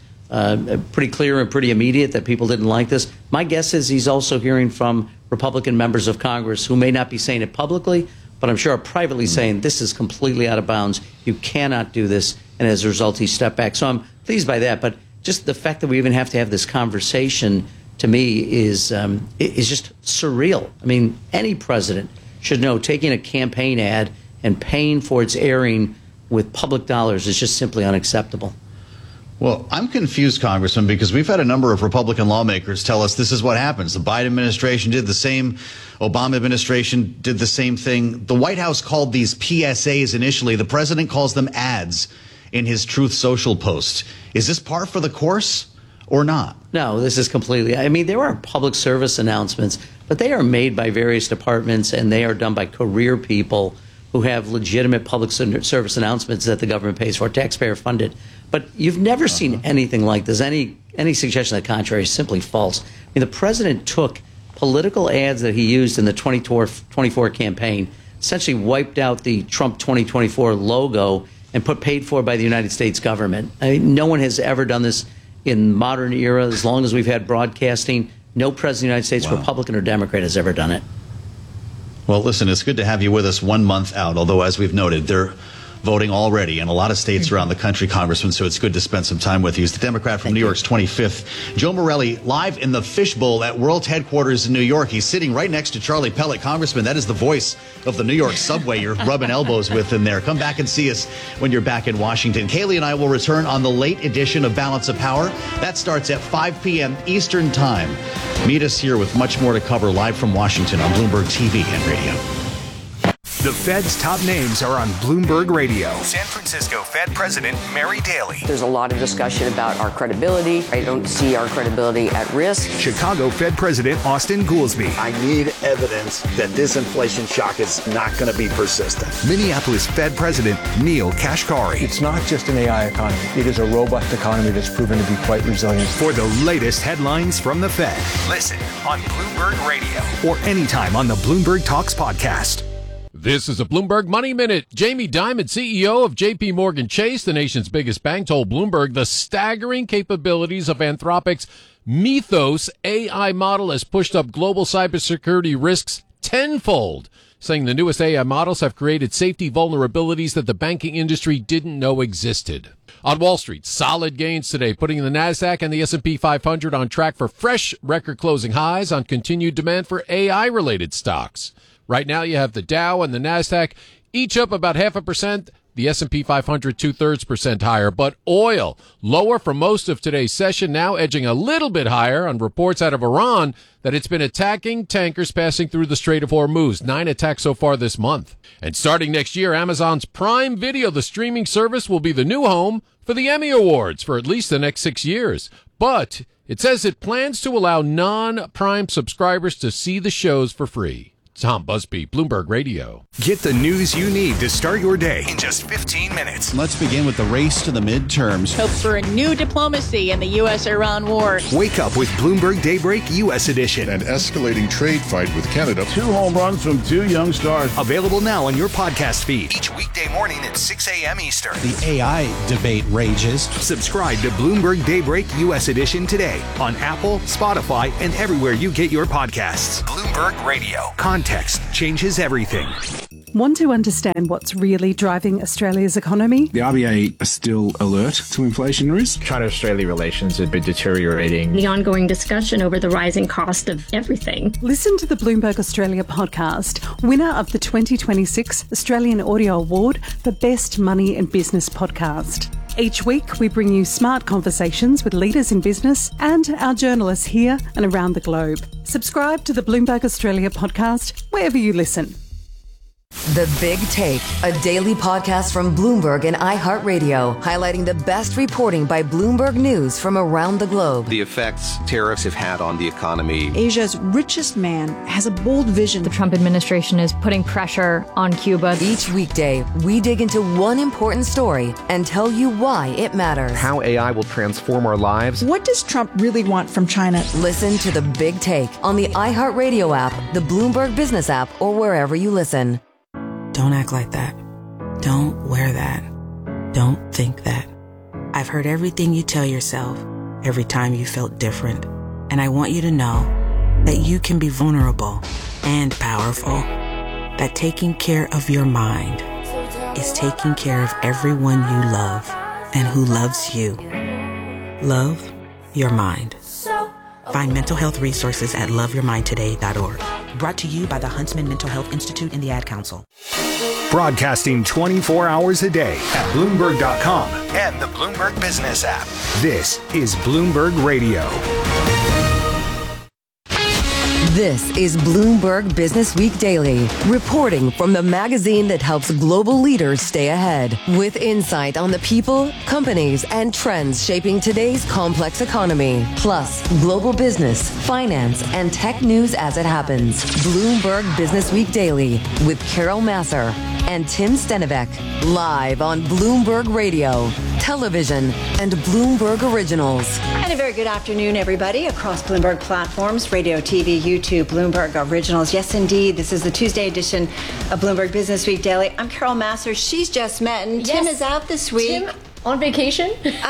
clear and pretty immediate that people didn't like this. My guess is he's also hearing from Republican members of Congress who may not be saying it publicly, but I'm sure are privately saying this is completely out of bounds. You cannot do this. And as a result, he stepped back. So I'm pleased by that. But just the fact that we even have to have this conversation, to me, is just surreal. I mean, any president should know taking a campaign ad and paying for its airing with public dollars is just simply unacceptable.
Well, I'm confused, Congressman, because we've had a number of Republican lawmakers tell us this is what happens. The Biden administration did the same. Obama administration did the same thing. The White House called these PSAs initially. The president calls them ads in his Truth Social post. Is this par for the course or not?
No, this is completely. I mean, there are public service announcements, but they are made by various departments and they are done by career people who have legitimate public service announcements that the government pays for, taxpayer funded. But you've never seen anything like this. Any suggestion of the contrary is simply false. I mean, the president took political ads that he used in the 2024 campaign, essentially wiped out the Trump 2024 logo and put paid for by the United States government. I mean, no one has ever done this in modern era. As long as we've had broadcasting, no president of the United States, Republican or Democrat, has ever done it.
Well, listen, it's good to have you with us 1 month out, although, as we've noted, they're voting already in a lot of states around the country, Congressman, so it's good to spend some time with you. He's the Democrat from New York's 25th. Joe Morelli, live in the Fishbowl at World Headquarters in New York. He's sitting right next to Charlie Pellet. Congressman, that is the voice of the New York subway you're rubbing elbows with in there. Come back and see us when you're back in Washington. Kaylee and I will return on the late edition of Balance of Power. That starts at 5 p.m. Eastern Time. Meet us here with much more to cover live from Washington on Bloomberg TV and radio.
The Fed's top names are on Bloomberg Radio. San Francisco Fed President Mary Daly.
There's a lot of discussion about our credibility. I don't see our credibility at risk.
Chicago Fed President Austan Goolsbee.
I need evidence that this inflation shock is not going to be persistent.
Minneapolis Fed President Neil Kashkari.
It's not just an AI economy. It is a robust economy that's proven to be quite resilient.
For the latest headlines from the Fed, listen on Bloomberg Radio or anytime on the Bloomberg Talks podcast.
This is a Bloomberg Money Minute. Jamie Dimon, CEO of JP Morgan Chase, the nation's biggest bank, told Bloomberg the staggering capabilities of Anthropic's Mythos AI model has pushed up global cybersecurity risks tenfold, saying the newest AI models have created safety vulnerabilities that the banking industry didn't know existed. On Wall Street, solid gains today, putting the NASDAQ and the S&P 500 on track for fresh record-closing highs on continued demand for AI-related stocks. Right now, you have the Dow and the NASDAQ each up about 0.5%. The S&P 500 2/3% higher, but oil lower for most of today's session, now edging a little bit higher on reports out of Iran that it's been attacking tankers passing through the Strait of Hormuz. 9 attacks so far this month. And starting next year, Amazon's Prime Video, the streaming service, will be the new home for the Emmy Awards for at least the next 6 years. But it says it plans to allow non-Prime subscribers to see the shows for free. Tom Busby, Bloomberg Radio.
Get the news you need to start your day in just 15 minutes.
Let's begin with the race to the midterms.
Hope for a new diplomacy in the U.S.-Iran war.
Wake up with Bloomberg Daybreak U.S. Edition.
An escalating trade fight with Canada.
2 home runs from 2 young stars.
Available now on your podcast feed. Each weekday morning at 6 a.m. Eastern.
The AI debate rages.
Subscribe to Bloomberg Daybreak U.S. Edition today on Apple, Spotify, and everywhere you get your podcasts. Bloomberg Radio. Context changes everything.
Want to understand what's really driving Australia's economy?
The RBA are still alert to inflation risk.
China-Australia relations have been deteriorating.
The ongoing discussion over the rising cost of everything.
Listen to the Bloomberg Australia podcast, winner of the 2026 Australian Audio Award for Best Money and Business Podcast. Each week, we bring you smart conversations with leaders in business and our journalists here and around the globe. Subscribe to the Bloomberg Australia podcast wherever you listen.
The Big Take, a daily podcast from Bloomberg and iHeartRadio, highlighting the best reporting by Bloomberg News from around the globe.
The effects tariffs have had on the economy.
Asia's richest man has a bold vision.
The Trump administration is putting pressure on Cuba.
Each weekday, we dig into one important story and tell you why it matters.
How AI will transform our lives.
What does Trump really want from China?
Listen to The Big Take on the iHeartRadio app, the Bloomberg Business app, or wherever you listen.
Don't act like that. Don't wear that. Don't think that. I've heard everything you tell yourself every time you felt different. And I want you to know that you can be vulnerable and powerful. That taking care of your mind is taking care of everyone you love and who loves you. Love your mind. Find mental health resources at loveyourmindtoday.org. Brought to you by the Huntsman Mental Health Institute and the Ad Council.
Broadcasting 24 hours a day at Bloomberg.com and the Bloomberg Business app. This is Bloomberg Radio.
This is Bloomberg Business Week Daily, reporting from the magazine that helps global leaders stay ahead, with insight on the people, companies, and trends shaping today's complex economy, plus global business, finance, and tech news as it happens. Bloomberg Business Week Daily with Carol Massar and Tim Stenivek, live on Bloomberg Radio, television, and Bloomberg Originals.
And a very good afternoon, everybody, across Bloomberg platforms, radio, TV, YouTube, Bloomberg Originals. Yes, indeed, this is the Tuesday edition of Bloomberg Business Week Daily. I'm Carol Massar. She's Jess Metton. Tim is out this week.
Tim on vacation?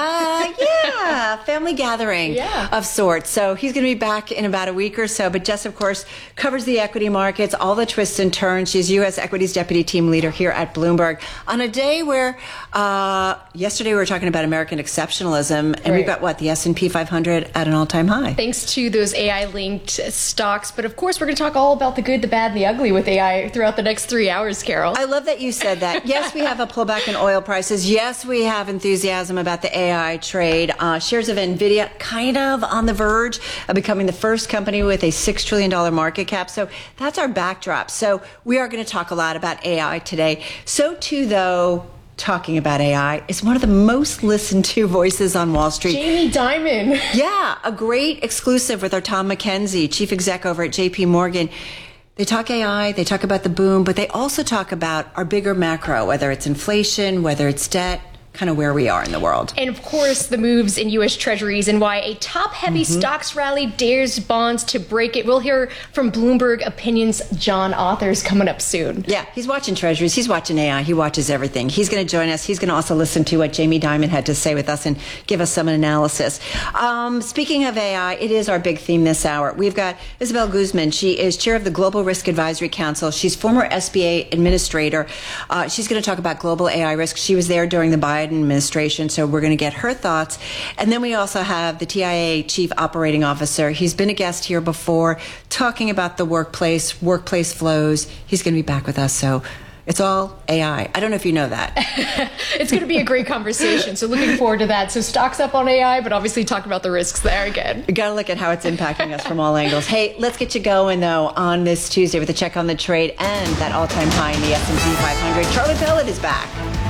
Yeah, family gathering of sorts. So he's going to be back in about a week or so. But Jess, of course, covers the equity markets, all the twists and turns. She's U.S. Equities Deputy Team Leader here at Bloomberg on a day where yesterday we were talking about American exceptionalism, and we've got, the S&P 500 at an all-time high.
Thanks to those AI-linked stocks. But, of course, we're going to talk all about the good, the bad, and the ugly with AI throughout the next 3 hours, Carol.
I love that you said that. Yes, we have a pullback in oil prices. Yes, we have enthusiasm about the AI trade. Shares of NVIDIA kind of on the verge of becoming the first company with a $6 trillion market cap. So that's our backdrop. So we are going to talk a lot about AI today. So too, though, talking about AI is one of the most listened to voices on Wall Street.
Jamie Dimon.
Yeah, a great exclusive with our Tom McKenzie, chief exec over at JP Morgan. They talk AI, they talk about the boom, but they also talk about our bigger macro, whether it's inflation, whether it's debt, kind of where we are in the world.
And of course, the moves in U.S. Treasuries and why a top-heavy stocks rally dares bonds to break it. We'll hear from Bloomberg Opinions John Authors coming up soon.
Yeah, he's watching Treasuries, he's watching AI, he watches everything. He's going to join us. He's going to also listen to what Jamie Dimon had to say with us and give us some analysis. Speaking of AI, it is our big theme this hour. We've got Isabel Guzman. She is chair of the Global Risk Advisory Council. She's former SBA administrator. She's going to talk about global AI risk. She was there during the Biden administration, so we're going to get her thoughts. And then we also have the TIAA Chief Operating Officer. He's been a guest here before talking about the workplace flows. He's going to be back with us, so It's all AI. I don't know if you know that.
It's going to be a great conversation. So looking forward to that. So stocks up on AI, but obviously talk about the risks there again.
We got to look at how it's impacting us from all angles. Hey, let's get you going, though, on this Tuesday with a check on the trade and that all-time high in the S&P 500. Charlie Pellet is back.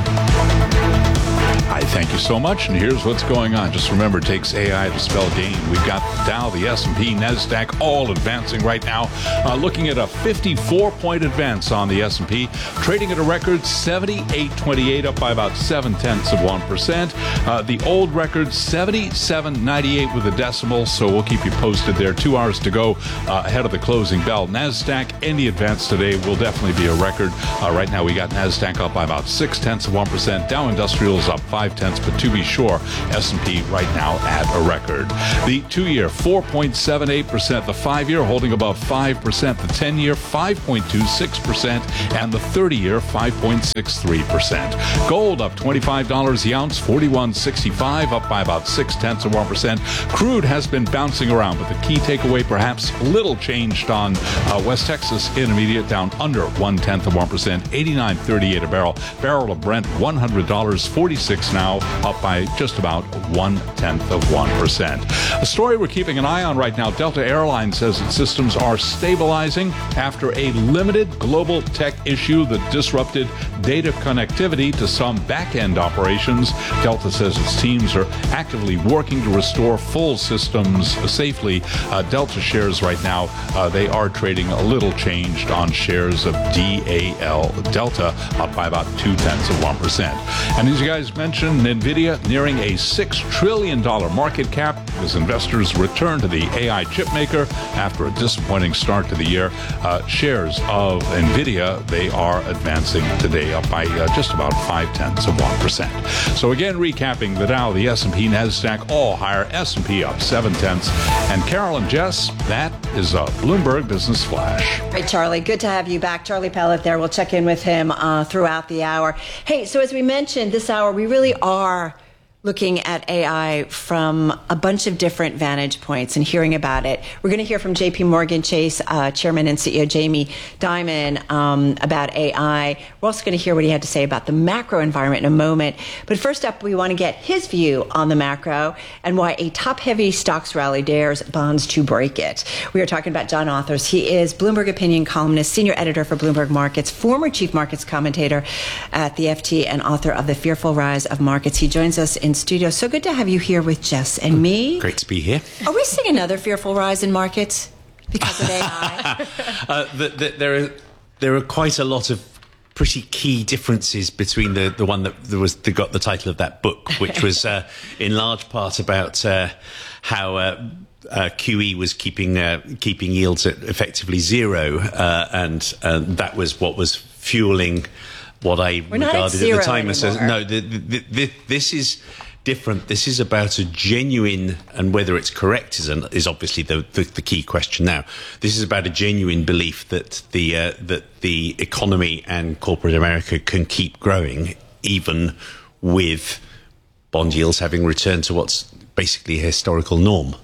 Hi, thank you so much. And here's what's going on. Just remember, it takes AI to spell gain. We've got the Dow, the S&P, NASDAQ, all advancing right now. Looking at a 54-point advance on the S&P, trading at a record 78.28, up by about 0.7%. The old record 77.98 with a decimal. So we'll keep you posted there. 2 hours to go ahead of the closing bell. NASDAQ, any advance today will definitely be a record. Right now, we got NASDAQ up by about 0.6%. Dow Industrials up 0.5, but to be sure, S&P right now at a record. The 2-year 4.78%, the 5-year holding above 5%, the 10-year 5.26%, and the 30-year 5.63%. Gold up $25 the ounce, 41.65, up by about 0.6%. Crude has been bouncing around, but the key takeaway perhaps little changed on West Texas Intermediate, down under 0.1%, 89.38 a barrel. Barrel of Brent $100, 46 now, up by just about 0.1%. A story we're keeping an eye on right now. Delta Airlines says its systems are stabilizing after a limited global tech issue that disrupted data connectivity to some back-end operations. Delta says its teams are actively working to restore full systems safely. Delta shares right now, they are trading a little changed on shares of DAL. Delta up by about 0.2%. And as you guys mentioned, NVIDIA nearing a $6 trillion market cap as investors return to the AI chip maker after a disappointing start to the year. Shares of NVIDIA, they are advancing today, up by just about 0.5%. So again, recapping the Dow, the S&P, NASDAQ, all higher. S&P up 0.7. And Carol and Jess, that is a Bloomberg Business Flash.
All right, Charlie, good to have you back. Charlie Pellet there. We'll check in with him throughout the hour. Hey, so as we mentioned, this hour, we really are looking at AI from a bunch of different vantage points and hearing about it. We're going to hear from JP Morgan Chase Chairman and CEO Jamie Dimon about AI. We're also going to hear what he had to say about the macro environment in a moment. But first up, we want to get his view on the macro and why a top-heavy stocks rally dares bonds to break it. We are talking about John Authers. He is Bloomberg opinion columnist, senior editor for Bloomberg Markets, former chief markets commentator at the FT, and author of The Fearful Rise of Markets. He joins us in studio. So good to have you here with Jess and me.
Great to be here.
Are we seeing another fearful rise in markets because of AI?
There are quite a lot of pretty key differences between the one that got the title of that book, which was in large part about how QE was keeping yields at effectively zero, and that was what was fueling what I regarded at the time as no. This is different. This is about a genuine, and whether it's correct is obviously the key question now. This is about a genuine belief that the economy and corporate America can keep growing, even with bond yields having returned to what's basically a historical norm.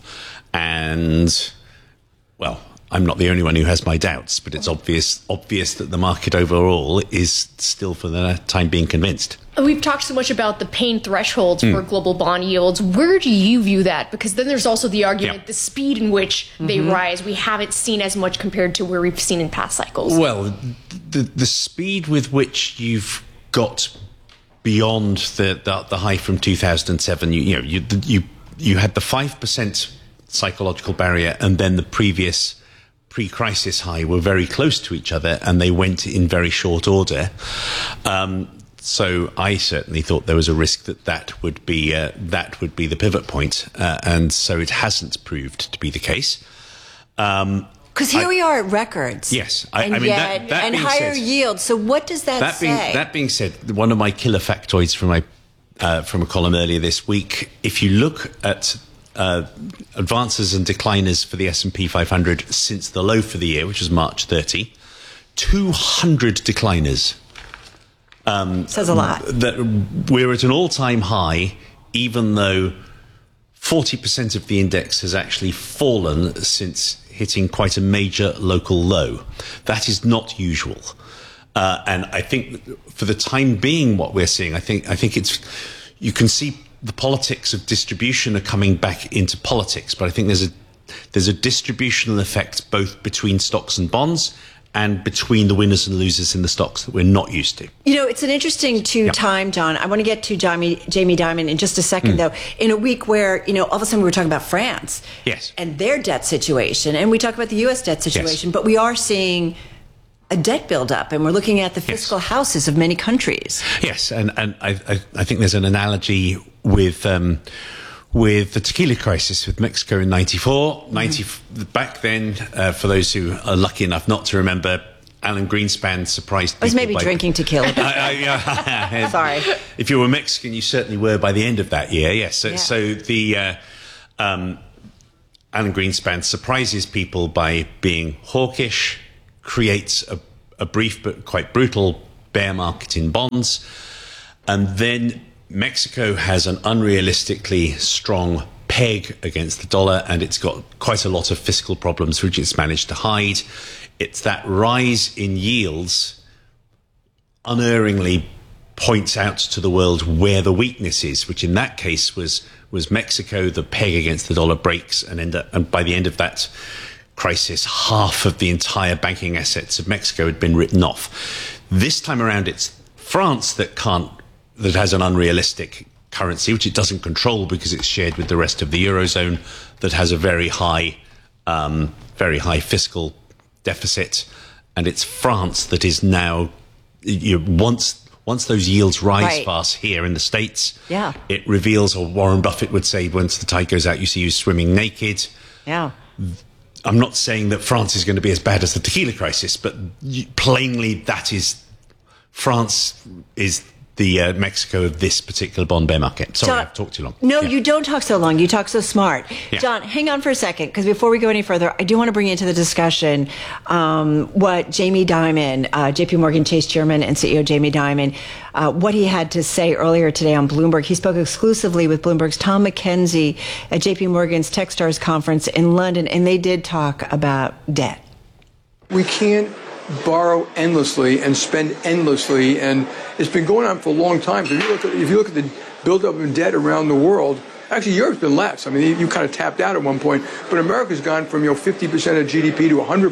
And, well, I'm not the only one who has my doubts, but it's obvious that the market overall is still, for the time being, convinced.
We've talked so much about the pain thresholds for global bond yields. Where do you view that? Because then there's also the argument, the speed in which they rise, we haven't seen as much compared to where we've seen in past cycles.
Well, the speed with which you've got beyond the high from 2007, you had the 5% psychological barrier, and then the previous pre-crisis high were very close to each other, and they went in very short order. So I certainly thought there was a risk that would be the pivot point, and so it hasn't proved to be the case.
Because here we are at records.
Yes,
and higher yields. So what does that say?
That being said, one of my killer factoids from a column earlier this week, if you look at advances and decliners for the S&P 500 since the low for the year, which was March 30, 200 decliners.
Says a lot.
That we're at an all-time high, even though 40% of the index has actually fallen since hitting quite a major local low. That is not usual. And I think for the time being, what we're seeing, I think it's, you can see the politics of distribution are coming back into politics, but I think there's a distributional effect both between stocks and bonds and between the winners and losers in the stocks that we're not used to.
You know, it's an interesting time, John. I want to get to Jamie Dimon in just a second, though. In a week where, you know, all of a sudden we were talking about France and their debt situation, and we talk about the U.S. debt situation, but we are seeing a debt buildup, and we're looking at the fiscal houses of many countries.
Yes, and I think there's an analogy with the tequila crisis with Mexico in 94. Back then, for those who are lucky enough not to remember, Alan Greenspan surprised people.
I was maybe drinking tequila. Sorry.
If you were Mexican, you certainly were by the end of that year, yes. So the Alan Greenspan surprises people by being hawkish, creates a brief but quite brutal bear market in bonds, and then Mexico has an unrealistically strong peg against the dollar, and it's got quite a lot of fiscal problems which it's managed to hide. It's that rise in yields unerringly points out to the world where the weakness is, which in that case was Mexico. The peg against the dollar breaks, and by the end of that crisis, half of the entire banking assets of Mexico had been written off. This time around, it's France that has an unrealistic currency, which it doesn't control because it's shared with the rest of the Eurozone, that has a very high fiscal deficit. And it's France that is now, once those yields rise fast here in the States, it reveals, or Warren Buffett would say, once the tide goes out, you see you swimming naked.
Yeah.
I'm not saying that France is going to be as bad as the tequila crisis, but plainly France is the Mexico of this particular bond bear market. Sorry, John, I've talked too long.
No, you don't talk so long. You talk so smart. Yeah. John, hang on for a second, because before we go any further, I do want to bring into the discussion what Jamie Dimon, JP Morgan Chase Chairman and CEO Jamie Dimon, what he had to say earlier today on Bloomberg. He spoke exclusively with Bloomberg's Tom McKenzie at JP Morgan's Techstars conference in London, and they did talk about debt.
We can't borrow endlessly and spend endlessly, and it's been going on for a long time. So if you look at the buildup in debt around the world, actually Europe's been less. I mean, you kind of tapped out at one point, but America's gone from 50% of GDP to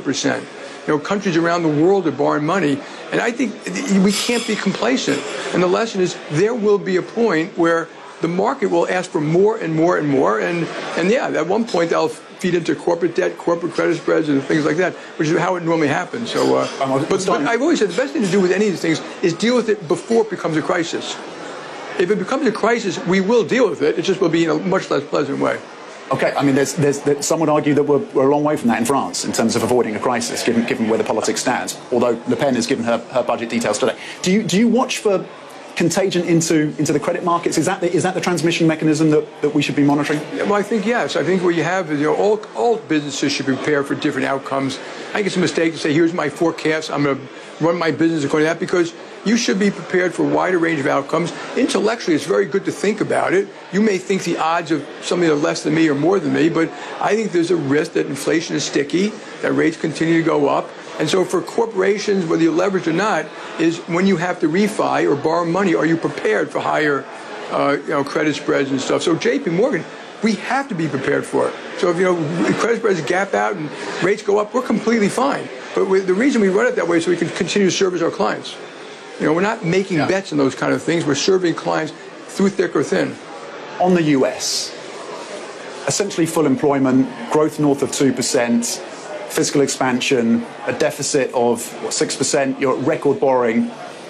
100%. Countries around the world are borrowing money, and I think we can't be complacent. And the lesson is there will be a point where the market will ask for more and more and more, and at one point they'll feed into corporate debt, corporate credit spreads, and things like that, which is how it normally happens. So, but I've always said the best thing to do with any of these things is deal with it before it becomes a crisis. If it becomes a crisis, we will deal with it. It just will be in a much less pleasant way.
Okay, I mean, there's some would argue that we're a long way from that in France in terms of avoiding a crisis, given where the politics stands. Although Le Pen has given her budget details today. Do you watch for contagion into the credit markets? Is that the transmission mechanism that we should be monitoring?
Well, I think yes. I think what you have is all businesses should prepare for different outcomes. I think it's a mistake to say, here's my forecast, I'm going to run my business according to that, because you should be prepared for a wider range of outcomes. Intellectually, it's very good to think about it. You may think the odds of somebody that are less than me or more than me, but I think there's a risk that inflation is sticky, that rates continue to go up. And so for corporations, whether you're leveraged or not, is when you have to refi or borrow money, are you prepared for higher credit spreads and stuff? So JP Morgan, we have to be prepared for it. So if credit spreads gap out and rates go up, we're completely fine. But the reason we run it that way is so we can continue to service our clients. We're not making bets on those kind of things. We're serving clients through thick or thin.
On the US, essentially full employment, growth north of 2%, fiscal expansion, a deficit of 6%, you're at record borrowing.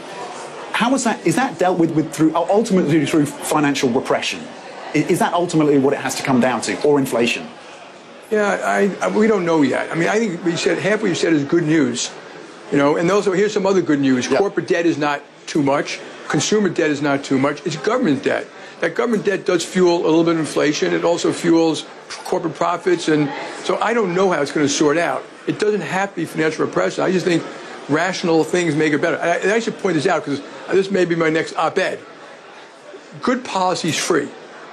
How is that dealt with ultimately through financial repression? Is that ultimately what it has to come down to, or inflation?
Yeah, we don't know yet. I mean, I think half what you said is good news, and also here's some other good news. Yep. Corporate debt is not too much. Consumer debt is not too much. It's government debt. That government debt does fuel a little bit of inflation. It also fuels corporate profits. And so I don't know how it's going to sort out. It doesn't have to be financial repression. I just think rational things make it better. And I should point this out because this may be my next op-ed. Good policy is free.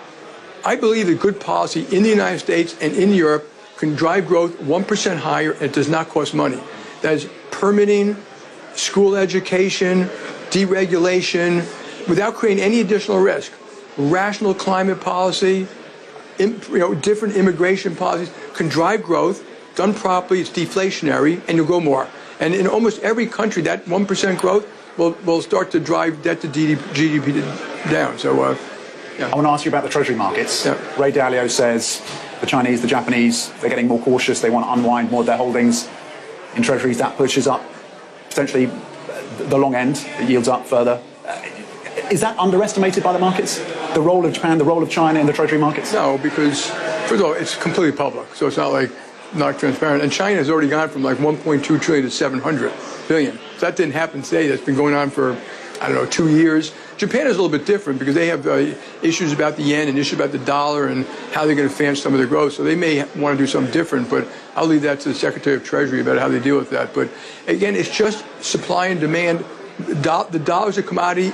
I believe that good policy in the United States and in Europe can drive growth 1% higher and it does not cost money. That is permitting, school education, deregulation, without creating any additional risk. Rational climate policy, different immigration policies can drive growth. Done properly, it's deflationary, and you'll go more. And in almost every country, that 1% growth will start to drive debt to GDP down. So, yeah.
I want to ask you about the treasury markets. Yeah. Ray Dalio says the Chinese, the Japanese, they're getting more cautious. They want to unwind more of their holdings in treasuries. That pushes up potentially the long end. It yields up further. Is that underestimated by the markets? The role of Japan, the role of China in the treasury markets?
No, because, first of all, it's completely public. So it's not transparent. And China has already gone from like 1.2 trillion to 700 billion. So that didn't happen today. That's been going on for, 2 years. Japan is a little bit different because they have issues about the yen and issues about the dollar and how they're going to finance some of their growth. So they may want to do something different, but I'll leave that to the Secretary of Treasury about how they deal with that. But again, it's just supply and demand. The dollar's a commodity.